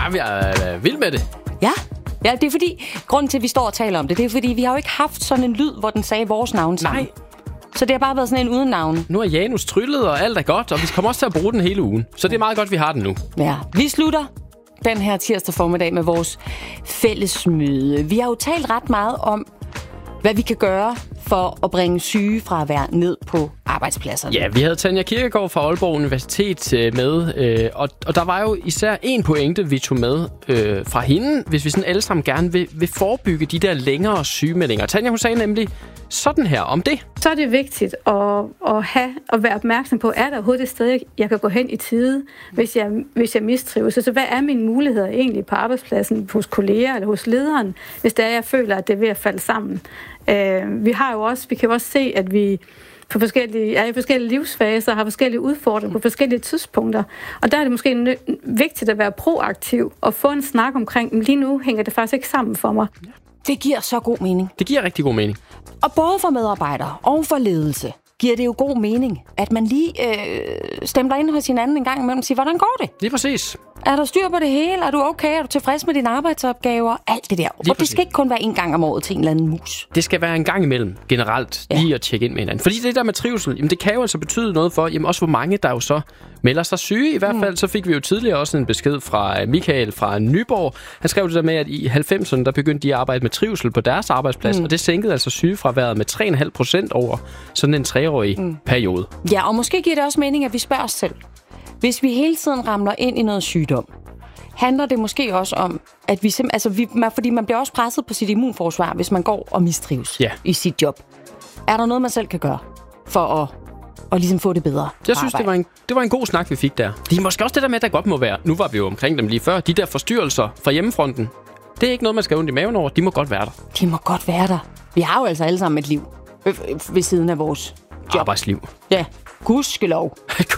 Jamen, jeg er vild med det. Ja, det er fordi, grunden til, at vi står og taler om det, det er fordi, vi har jo ikke haft sådan en lyd, hvor den sagde vores navn sammen. Nej. Så det har bare været sådan en uden navn. Nu er Janus tryllet, og alt er godt, og vi kommer også til at bruge den hele ugen. Så det er meget godt, vi har den nu. Ja, vi slutter den her tirsdag formiddag med vores fællesmøde. Vi har jo talt ret meget om, hvad vi kan gøre for at bringe sygefravær ned på arbejdspladserne. Ja, vi havde Tanja Kirkegaard fra Aalborg Universitet med, og der var jo især en pointe, vi tog med fra hende, hvis vi sådan alle sammen gerne vil forebygge de der længere sygemeldinger. Tanja, hun sagde nemlig sådan her om det. Så er det vigtigt at være opmærksom på, er der overhovedet et sted, jeg kan gå hen i tide, hvis jeg mistrives. Så hvad er mine muligheder egentlig på arbejdspladsen, hos kolleger eller hos lederen, hvis det er, jeg føler, at det er ved at falde sammen. Vi kan jo også se, at vi er i forskellige livsfaser, har forskellige udfordringer på forskellige tidspunkter. Og der er det måske vigtigt at være proaktiv og få en snak omkring, lige nu hænger det faktisk ikke sammen for mig. Det giver så god mening. Det giver rigtig god mening. Og både for medarbejdere og for ledelse giver det jo god mening, at man lige stemmer ind hos hinanden en gang imellem og siger, hvordan går det? Lige præcis. Er der styr på det hele? Er du okay? Er du tilfreds med dine arbejdsopgaver? Alt det der. Og det skal ikke kun være en gang om året til en eller anden mus. Det skal være en gang imellem, generelt, lige at tjekke ind med hinanden. Fordi det der med trivsel, jamen det kan jo altså betyde noget for, jamen også hvor mange, der jo så melder sig syge. I hvert fald så fik vi jo tidligere også en besked fra Michael fra Nyborg. Han skrev det der med, at i 90'erne, der begyndte de at arbejde med trivsel på deres arbejdsplads, og det sænkede altså sygefraværet med 3,5% over sådan en 3-årig periode. Ja, og måske giver det også mening, at vi spørger os selv. Hvis vi hele tiden ramler ind i noget sygdom, handler det måske også om, at fordi man bliver også presset på sit immunforsvar, hvis man går og mistrives i sit job. Er der noget, man selv kan gøre for at ligesom få det bedre? Jeg synes, det var en god snak, vi fik der. Det er måske også det der med, at der godt må være, nu var vi jo omkring dem lige før, de der forstyrrelser fra hjemmefronten. Det er ikke noget, man skal have ondt i maven over. De må godt være der. De må godt være der. Vi har jo altså alle sammen et liv ved siden af vores job. Arbejdsliv. Ja. Gudskelov.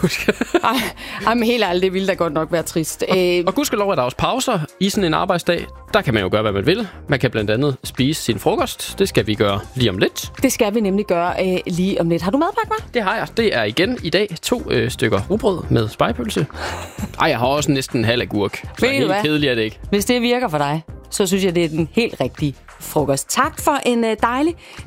Men helt ærligt, det ville da godt nok være trist. Og gudskelov er der også pauser i sådan en arbejdsdag. Der kan man jo gøre, hvad man vil. Man kan blandt andet spise sin frokost. Det skal vi gøre lige om lidt. Det skal vi nemlig gøre lige om lidt. Har du madpakke med? Det har jeg. Det er igen i dag 2 stykker rugbrød med spegepølse. Jeg har også næsten en halv agurk. Så helt kedeligt er det ikke. Hvis det virker for dig, så synes jeg, det er den helt rigtige frokost. Tak for en dejlig